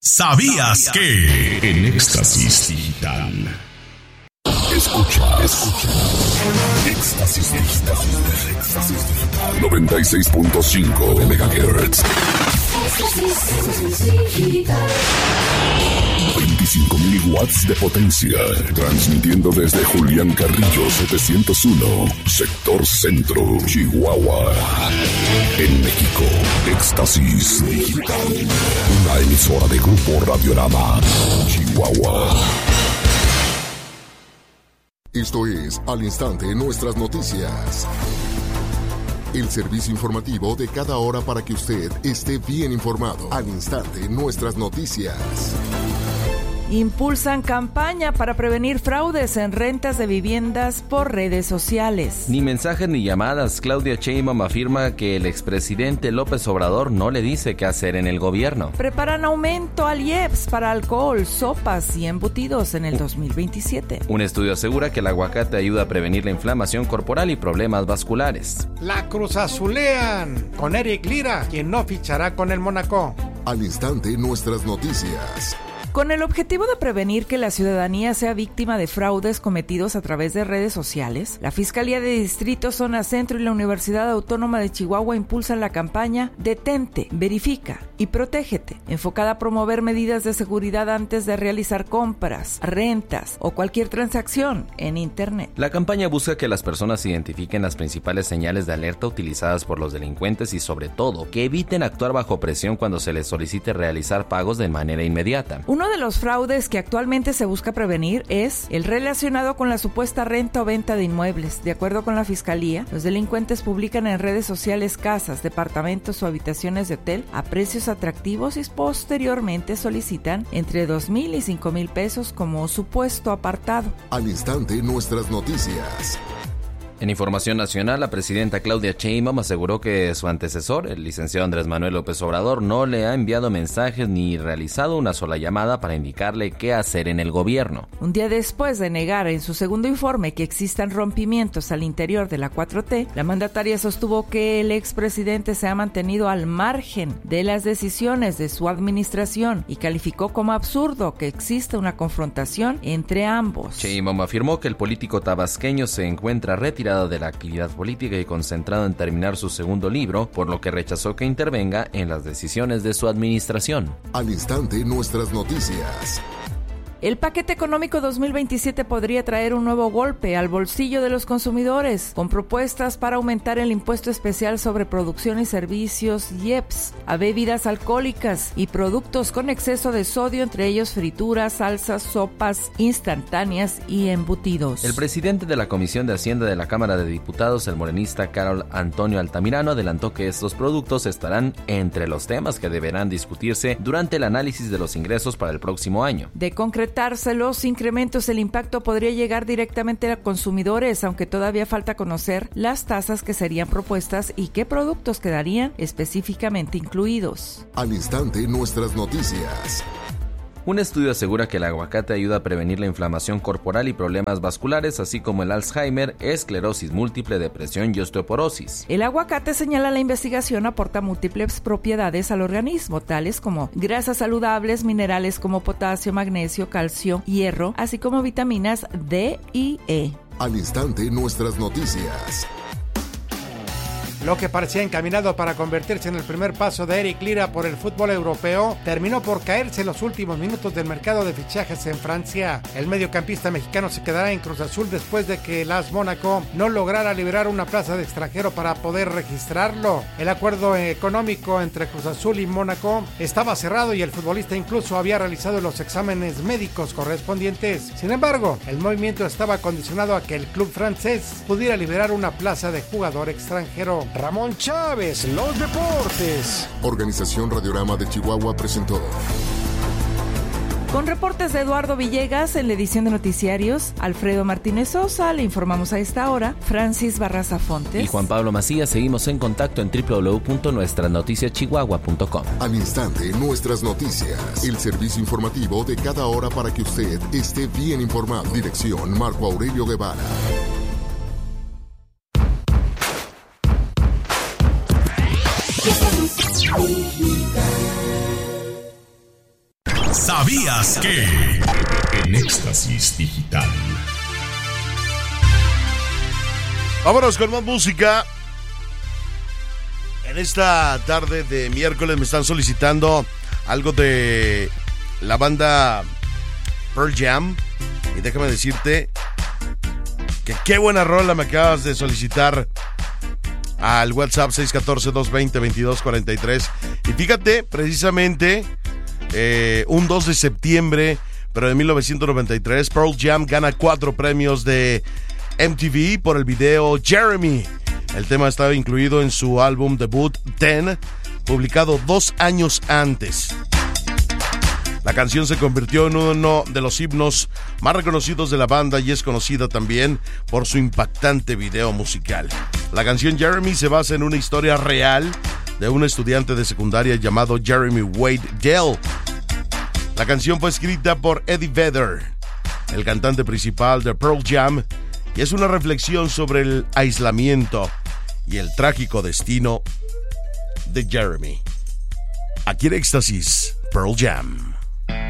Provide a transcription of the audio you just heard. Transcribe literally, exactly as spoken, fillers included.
¿Sabías que? En Éxtasis Digital. Escucha, escucha. Éxtasis Digital. Éxtasis Digital. noventa y seis punto cinco megahertz. veinticinco mil watts de potencia. Transmitiendo desde Julián Carrillo setecientos uno, sector centro, Chihuahua. En México, Éxtasis Digital. Una emisora de Grupo Radiorama, Chihuahua. Esto es Al Instante Nuestras Noticias. El servicio informativo de cada hora para que usted esté bien informado. Al Instante Nuestras Noticias. Impulsan campaña para prevenir fraudes en rentas de viviendas por redes sociales. Ni mensajes ni llamadas. Claudia Sheinbaum afirma que el expresidente López Obrador no le dice qué hacer en el gobierno. Preparan aumento al I E P S para alcohol, sopas y embutidos en el dos mil veintisiete. Un estudio asegura que el aguacate ayuda a prevenir la inflamación corporal y problemas vasculares. La cruzazulean con Eric Lira, quien no fichará con el Mónaco. Al Instante Nuestras Noticias. Con el objetivo de prevenir que la ciudadanía sea víctima de fraudes cometidos a través de redes sociales, la Fiscalía de Distrito, Zona Centro y la Universidad Autónoma de Chihuahua impulsan la campaña Detente, Verifica y Protégete, enfocada a promover medidas de seguridad antes de realizar compras, rentas o cualquier transacción en Internet. La campaña busca que las personas identifiquen las principales señales de alerta utilizadas por los delincuentes y, sobre todo, que eviten actuar bajo presión cuando se les solicite realizar pagos de manera inmediata. Uno de los fraudes que actualmente se busca prevenir es el relacionado con la supuesta renta o venta de inmuebles. De acuerdo con la Fiscalía, los delincuentes publican en redes sociales casas, departamentos o habitaciones de hotel a precios atractivos y posteriormente solicitan entre dos mil y cinco mil pesos como supuesto apartado. Al Instante Nuestras Noticias. En información nacional, la presidenta Claudia Sheinbaum aseguró que su antecesor, el licenciado Andrés Manuel López Obrador, no le ha enviado mensajes ni realizado una sola llamada para indicarle qué hacer en el gobierno. Un día después de negar en su segundo informe que existan rompimientos al interior de la cuatro T, la mandataria sostuvo que el expresidente se ha mantenido al margen de las decisiones de su administración y calificó como absurdo que exista una confrontación entre ambos. Sheinbaum afirmó que el político tabasqueño se encuentra retirado de la actividad política y concentrado en terminar su segundo libro, por lo que rechazó que intervenga en las decisiones de su administración. Al Instante Nuestras Noticias. El paquete económico dos mil veintisiete podría traer un nuevo golpe al bolsillo de los consumidores, con propuestas para aumentar el impuesto especial sobre producción y servicios I E P S a bebidas alcohólicas y productos con exceso de sodio, entre ellos frituras, salsas, sopas instantáneas y embutidos. El presidente de la Comisión de Hacienda de la Cámara de Diputados, el morenista Carol Antonio Altamirano, adelantó que estos productos estarán entre los temas que deberán discutirse durante el análisis de los ingresos para el próximo año. De concretar los incrementos, el impacto podría llegar directamente a consumidores, aunque todavía falta conocer las tasas que serían propuestas y qué productos quedarían específicamente incluidos. Al Instante Nuestras Noticias. Un estudio asegura que el aguacate ayuda a prevenir la inflamación corporal y problemas vasculares, así como el Alzheimer, esclerosis múltiple, depresión y osteoporosis. El aguacate, señala la investigación, aporta múltiples propiedades al organismo, tales como grasas saludables, minerales como potasio, magnesio, calcio, hierro, así como vitaminas D y E. Al Instante Nuestras Noticias. Lo que parecía encaminado para convertirse en el primer paso de Eric Lira por el fútbol europeo terminó por caerse en los últimos minutos del mercado de fichajes en Francia. El mediocampista mexicano se quedará en Cruz Azul después de que el A S Mónaco no lograra liberar una plaza de extranjero para poder registrarlo. El acuerdo económico entre Cruz Azul y Mónaco estaba cerrado y el futbolista incluso había realizado los exámenes médicos correspondientes. Sin embargo, el movimiento estaba condicionado a que el club francés pudiera liberar una plaza de jugador extranjero. Ramón Chávez, los deportes. Organización Radiorama de Chihuahua presentó. Con reportes de Eduardo Villegas en la edición de noticiarios, Alfredo Martínez Sosa, le informamos a esta hora, Francis Barraza Fontes y Juan Pablo Macías. Seguimos en contacto en doble u doble u doble u punto nuestras noticias chihuahua punto com. Al Instante Nuestras Noticias, el servicio informativo de cada hora para que usted esté bien informado. Dirección Marco Aurelio Guevara. ¿Sabías que? En Éxtasis Digital. Vámonos con más música. En esta tarde de miércoles me están solicitando algo de la banda Pearl Jam. Y déjame decirte que qué buena rola me acabas de solicitar al WhatsApp seis uno cuatro, dos dos cero, dos dos cuatro tres. Y fíjate, precisamente eh, un dos de septiembre, pero de mil novecientos noventa y tres, Pearl Jam gana cuatro premios de M T V por el video Jeremy. El tema estaba incluido en su álbum debut Ten, publicado dos años antes. La canción se convirtió en uno de los himnos más reconocidos de la banda y es conocida también por su impactante video musical. La canción Jeremy se basa en una historia real de un estudiante de secundaria llamado Jeremy Wade Dell. La canción fue escrita por Eddie Vedder, el cantante principal de Pearl Jam, y es una reflexión sobre el aislamiento y el trágico destino de Jeremy. Aquí en Éxtasis, Pearl Jam.